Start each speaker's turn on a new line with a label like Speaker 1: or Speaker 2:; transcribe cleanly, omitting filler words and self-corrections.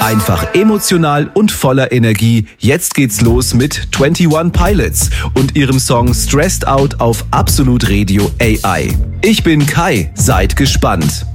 Speaker 1: Einfach emotional und voller Energie. Jetzt geht's los mit 21 Pilots und ihrem Song Stressed Out auf Absolut Radio AI. Ich bin Kai, seid gespannt.